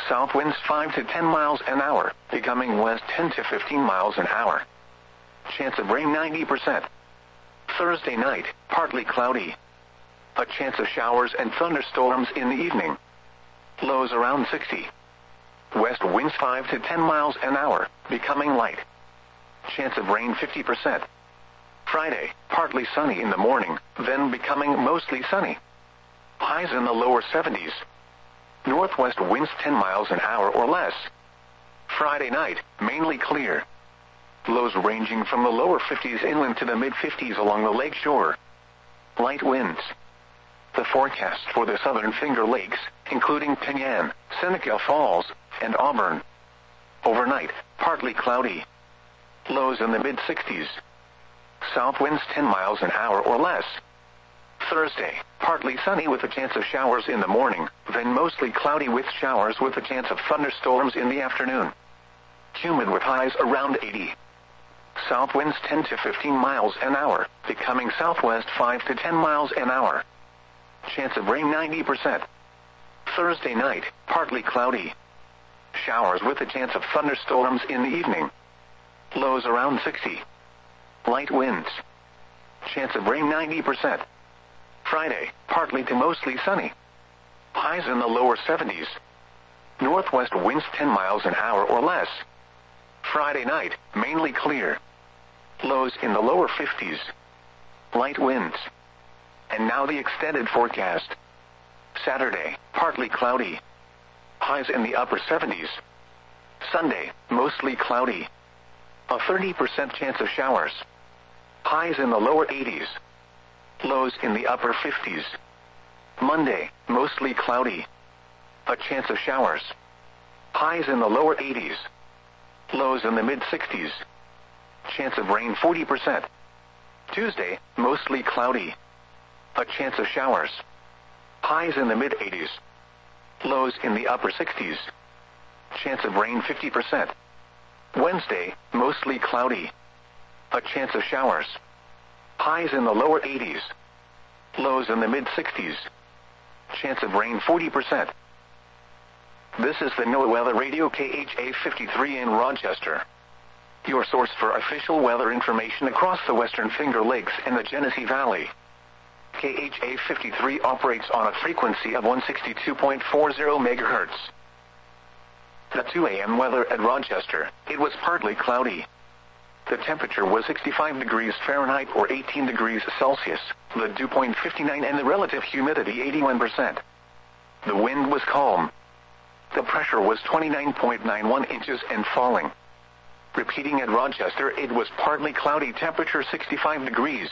south winds 5 to 10 miles an hour, becoming west 10 to 15 miles an hour. Chance of rain 90%. Thursday night, partly cloudy. A chance of showers and thunderstorms in the evening. Lows around 60. West winds 5 to 10 miles an hour, becoming light. Chance of rain 50%. Friday, partly sunny in the morning, then becoming mostly sunny. Highs in the lower 70s. Northwest winds 10 miles an hour or less. Friday night, mainly clear. Lows ranging from the lower 50s inland to the mid-50s along the lake shore. Light winds. The forecast for the Southern Finger Lakes, including Penyan, Seneca Falls, and Auburn. Overnight, partly cloudy. Lows in the mid-60s. South winds 10 miles an hour or less. Thursday, partly sunny with a chance of showers in the morning, then mostly cloudy with showers with a chance of thunderstorms in the afternoon. Humid with highs around 80. South winds 10 to 15 miles an hour, becoming southwest 5 to 10 miles an hour. Chance of rain 90%. Thursday night, partly cloudy. Showers with a chance of thunderstorms in the evening. Lows around 60. Light winds. Chance of rain 90%. Friday, partly to mostly sunny. Highs in the lower 70s. Northwest winds 10 miles an hour or less. Friday night, mainly clear. Lows in the lower 50s. Light winds. And now the extended forecast. Saturday, partly cloudy. Highs in the upper 70s. Sunday, mostly cloudy. A 30% chance of showers. Highs in the lower 80s. Lows in the upper 50s. Monday, mostly cloudy. A chance of showers. Highs in the lower 80s. Lows in the mid-60s. Chance of rain 40%. Tuesday, mostly cloudy. A chance of showers. Highs in the mid-80s. Lows in the upper 60s. Chance of rain 50%. Wednesday, mostly cloudy. A chance of showers. Highs in the lower 80s. Lows in the mid-60s. Chance of rain 40%. This is the NOAA Weather Radio KHA 53 in Rochester. Your source for official weather information across the Western Finger Lakes and the Genesee Valley. KHA 53 operates on a frequency of 162.40 MHz. At 2 a.m. weather at Rochester, it was partly cloudy. The temperature was 65 degrees Fahrenheit or 18 degrees Celsius, the dew point 59 and the relative humidity 81%. The wind was calm. The pressure was 29.91 inches and falling. Repeating at Rochester, it was partly cloudy, temperature 65 degrees.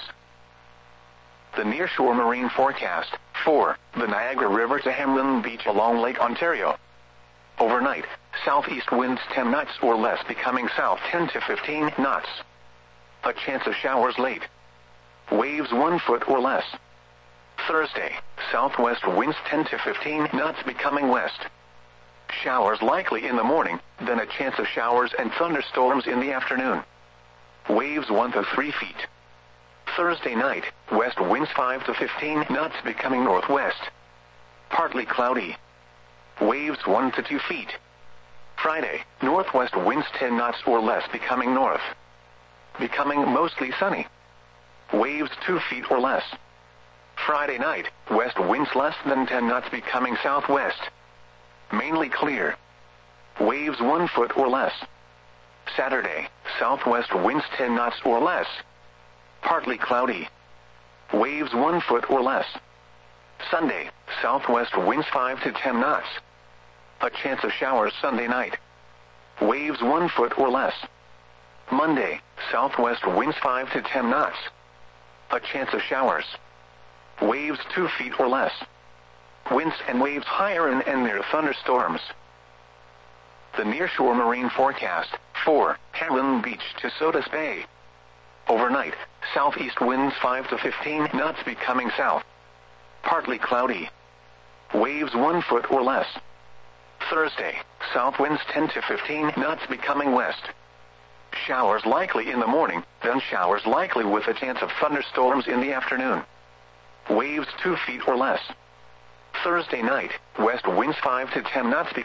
The nearshore marine forecast, for the Niagara River to Hamlin Beach along Lake Ontario. Overnight, southeast winds 10 knots or less, becoming south 10 to 15 knots. A chance of showers late. Waves 1 foot or less. Thursday, southwest winds 10 to 15 knots, becoming west. Showers likely in the morning, then a chance of showers and thunderstorms in the afternoon. Waves 1 to 3 feet. Thursday night, west winds 5 to 15 knots, becoming northwest. Partly cloudy. Waves 1 to 2 feet. Friday, northwest winds 10 knots or less, becoming north. Becoming mostly sunny. Waves 2 feet or less. Friday night, west winds less than 10 knots, becoming southwest. Mainly clear. Waves 1 foot or less. Saturday, southwest winds 10 knots or less. Partly cloudy. Waves 1 foot or less. Sunday, southwest winds 5 to 10 knots. A chance of showers Sunday night. Waves 1 foot or less. Monday, southwest winds 5 to 10 knots. A chance of showers. Waves 2 feet or less. Winds and waves higher and near thunderstorms. The nearshore marine forecast, for Hamlin Beach to Sodus Bay. Overnight, southeast winds 5 to 15 knots, becoming south. Partly cloudy. Waves 1 foot or less. Thursday, south winds 10 to 15 knots, becoming west. Showers likely in the morning, then showers likely with a chance of thunderstorms in the afternoon. Waves 2 feet or less. Thursday night, west winds 5 to 10 knots,